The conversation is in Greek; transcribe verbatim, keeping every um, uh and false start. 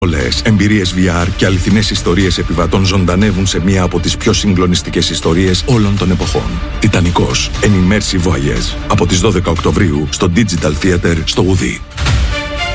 Όλες εμπειρίες βι αρ και αληθινές ιστορίες επιβατών ζωντανεύουν σε μία από τις πιο συγκλονιστικές ιστορίες όλων των εποχών. Τιτανικός, An Immersive Voyage. Από τις δώδεκα Οκτωβρίου στο Digital Theater στο Ουδί.